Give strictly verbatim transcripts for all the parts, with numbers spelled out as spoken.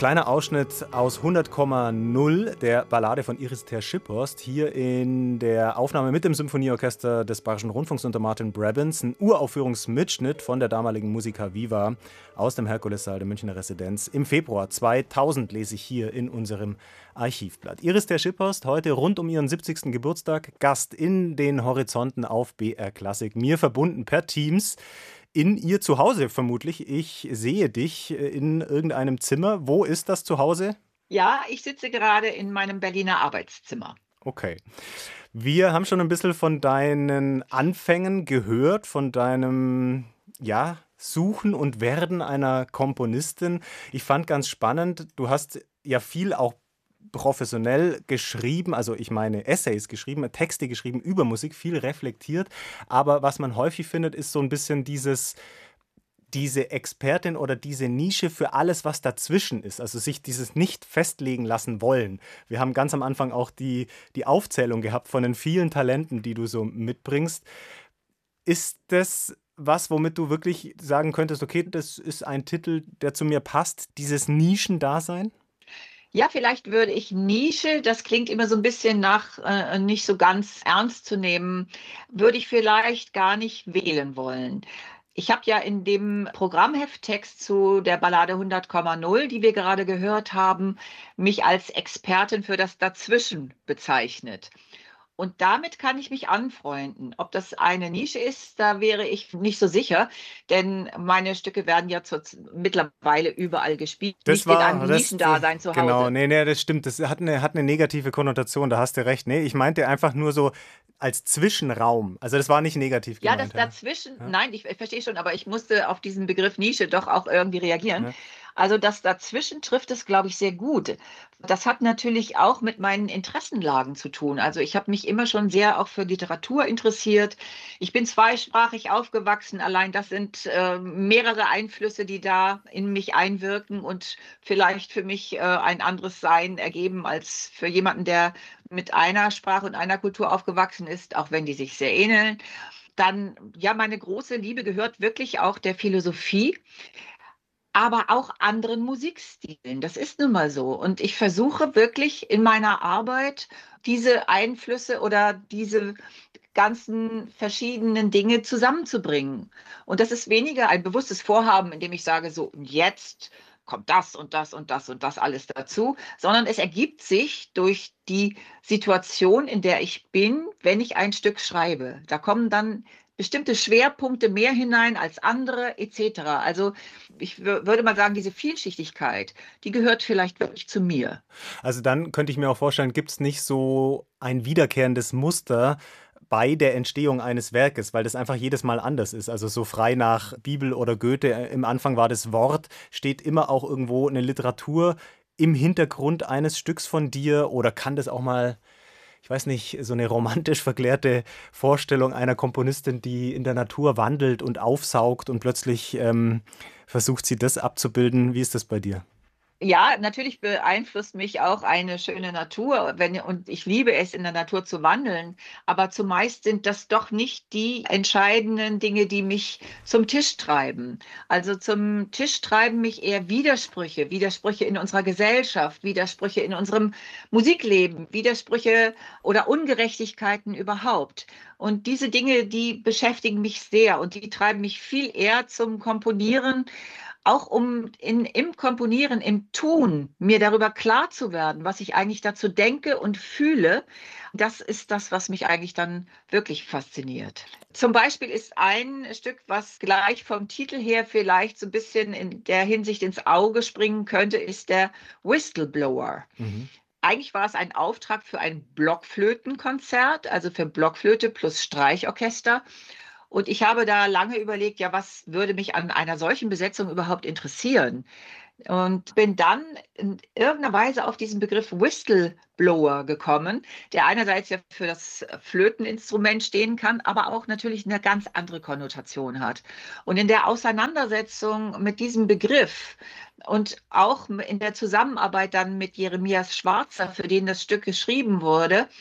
Kleiner Ausschnitt aus hundert Komma null, der Ballade von Iris ter Schipperst, hier in der Aufnahme mit dem Symphonieorchester des Bayerischen Rundfunks unter Martin Brabants, ein Uraufführungsmitschnitt von der damaligen Musica Viva aus dem Herkulessaal der Münchner Residenz. Im Februar zweitausend lese ich hier in unserem Archivblatt. Iris ter Schipperst, heute rund um ihren siebzigsten Geburtstag, Gast in den Horizonten auf B R Klassik, mir verbunden per Teams. In ihr Zuhause vermutlich. Ich sehe dich in irgendeinem Zimmer. Wo ist das Zuhause? Ja, ich sitze gerade in meinem Berliner Arbeitszimmer. Okay. Wir haben schon ein bisschen von deinen Anfängen gehört, von deinem, ja, Suchen und Werden einer Komponistin. Ich fand ganz spannend, du hast ja viel auch professionell geschrieben, also ich meine Essays geschrieben, Texte geschrieben über Musik, viel reflektiert, aber was man häufig findet, ist so ein bisschen dieses, diese Expertin oder diese Nische für alles, was dazwischen ist, also sich dieses nicht festlegen lassen wollen. Wir haben ganz am Anfang auch die, die Aufzählung gehabt von den vielen Talenten, die du so mitbringst. Ist das was, womit du wirklich sagen könntest, okay, das ist ein Titel, der zu mir passt, dieses Nischendasein? Ja, vielleicht würde ich Nische, das klingt immer so ein bisschen nach äh, nicht so ganz ernst zu nehmen, würde ich vielleicht gar nicht wählen wollen. Ich habe ja in dem Programmhefttext zu der Ballade hundert Komma null, die wir gerade gehört haben, mich als Expertin für das Dazwischen bezeichnet. Und damit kann ich mich anfreunden. Ob das eine Nische ist, da wäre ich nicht so sicher, denn meine Stücke werden ja zur, mittlerweile überall gespielt, Das nicht in war, einem das, Nischendasein zu genau, Hause. nee, nee, das stimmt. Das hat eine, hat eine negative Konnotation, da hast du recht. Nee, ich meinte einfach nur so als Zwischenraum. Also das war nicht negativ Ja, das gemeint, ja. dazwischen, Ja, nein, ich, ich verstehe schon, aber ich musste auf diesen Begriff Nische doch auch irgendwie reagieren. ja. Also das dazwischen trifft es, glaube ich, sehr gut. Das hat natürlich auch mit meinen Interessenlagen zu tun. Also ich habe mich immer schon sehr auch für Literatur interessiert. Ich bin zweisprachig aufgewachsen. Allein das sind äh, mehrere Einflüsse, die da in mich einwirken und vielleicht für mich äh, ein anderes Sein ergeben als für jemanden, der mit einer Sprache und einer Kultur aufgewachsen ist, auch wenn die sich sehr ähneln. Dann, ja, meine große Liebe gehört wirklich auch der Philosophie, aber auch anderen Musikstilen. Das ist nun mal so. Und ich versuche wirklich in meiner Arbeit diese Einflüsse oder diese ganzen verschiedenen Dinge zusammenzubringen. Und das ist weniger ein bewusstes Vorhaben, in dem ich sage, so, und jetzt kommt das und das und das und das alles dazu, sondern es ergibt sich durch die Situation, in der ich bin, wenn ich ein Stück schreibe. Da kommen dann bestimmte Schwerpunkte mehr hinein als andere, et cetera. Also ich wür- würde mal sagen, diese Vielschichtigkeit, die gehört vielleicht wirklich zu mir. Also dann könnte ich mir auch vorstellen, gibt es nicht so ein wiederkehrendes Muster bei der Entstehung eines Werkes, weil das einfach jedes Mal anders ist. Also so frei nach Bibel oder Goethe, äh, im Anfang war das Wort, steht immer auch irgendwo eine Literatur im Hintergrund eines Stücks von dir oder kann das auch mal, ich weiß nicht, so eine romantisch verklärte Vorstellung einer Komponistin, die in der Natur wandelt und aufsaugt und plötzlich ähm, versucht sie das abzubilden. Wie ist das bei dir? Ja, natürlich beeinflusst mich auch eine schöne Natur, wenn, und ich liebe es, in der Natur zu wandeln. Aber zumeist sind das doch nicht die entscheidenden Dinge, die mich zum Tisch treiben. Also zum Tisch treiben mich eher Widersprüche, Widersprüche in unserer Gesellschaft, Widersprüche in unserem Musikleben, Widersprüche oder Ungerechtigkeiten überhaupt. Und diese Dinge, die beschäftigen mich sehr und die treiben mich viel eher zum Komponieren, auch um in, im Komponieren, im Tun, mir darüber klar zu werden, was ich eigentlich dazu denke und fühle. Das ist das, was mich eigentlich dann wirklich fasziniert. Zum Beispiel ist ein Stück, was gleich vom Titel her vielleicht so ein bisschen in der Hinsicht ins Auge springen könnte, ist der Whistleblower. Mhm. Eigentlich war es ein Auftrag für ein Blockflötenkonzert, also für Blockflöte plus Streichorchester. Und ich habe da lange überlegt, ja, was würde mich an einer solchen Besetzung überhaupt interessieren? Und bin dann in irgendeiner Weise auf diesen Begriff Whistleblower gekommen, der einerseits ja für das Flöteninstrument stehen kann, aber auch natürlich eine ganz andere Konnotation hat. Und in der Auseinandersetzung mit diesem Begriff und auch in der Zusammenarbeit dann mit Jeremias Schwarzer, für den das Stück geschrieben wurde,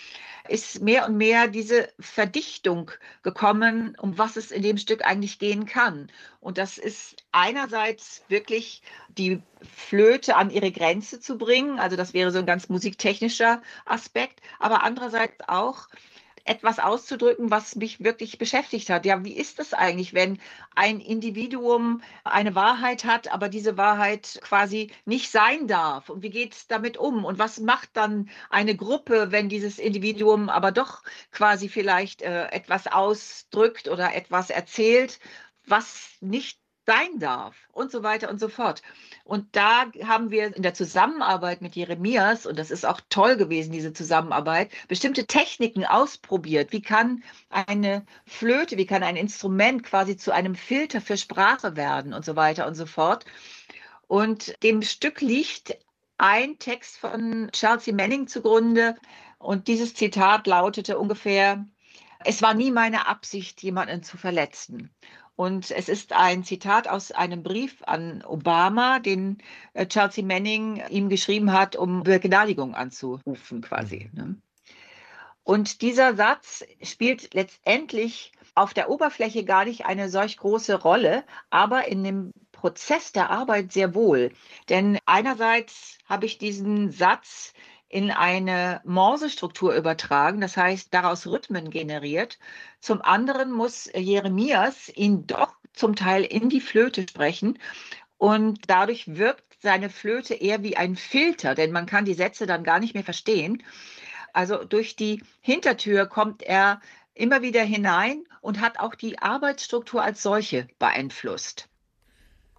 ist mehr und mehr diese Verdichtung gekommen, um was es in dem Stück eigentlich gehen kann. Und das ist einerseits wirklich die Flöte an ihre Grenze zu bringen, also das wäre so ein ganz musiktechnischer Aspekt, aber andererseits auch etwas auszudrücken, was mich wirklich beschäftigt hat. Ja, wie ist das eigentlich, wenn ein Individuum eine Wahrheit hat, aber diese Wahrheit quasi nicht sein darf? Und wie geht es damit um? Und was macht dann eine Gruppe, wenn dieses Individuum aber doch quasi vielleicht äh, etwas ausdrückt oder etwas erzählt, was nicht sein darf und so weiter und so fort. Und da haben wir in der Zusammenarbeit mit Jeremias, und das ist auch toll gewesen, diese Zusammenarbeit, bestimmte Techniken ausprobiert. Wie kann eine Flöte, wie kann ein Instrument quasi zu einem Filter für Sprache werden und so weiter und so fort. Und dem Stück liegt ein Text von Chelsea Manning zugrunde. Und dieses Zitat lautete ungefähr: Es war nie meine Absicht, jemanden zu verletzen. Und es ist ein Zitat aus einem Brief an Obama, den äh, Chelsea Manning ihm geschrieben hat, um Begnadigung anzurufen quasi. Mhm. Ne? Und dieser Satz spielt letztendlich auf der Oberfläche gar nicht eine solch große Rolle, aber in dem Prozess der Arbeit sehr wohl. Denn einerseits habe ich diesen Satz in eine Morse-Struktur übertragen, das heißt daraus Rhythmen generiert. Zum anderen muss Jeremias ihn doch zum Teil in die Flöte sprechen und dadurch wirkt seine Flöte eher wie ein Filter, denn man kann die Sätze dann gar nicht mehr verstehen. Also durch die Hintertür kommt er immer wieder hinein und hat auch die Arbeitsstruktur als solche beeinflusst.